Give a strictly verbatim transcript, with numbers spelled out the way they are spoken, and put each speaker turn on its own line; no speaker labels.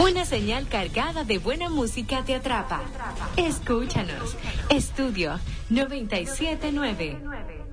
Una señal cargada de buena música te atrapa. Escúchanos. Estudio noventa y siete nueve.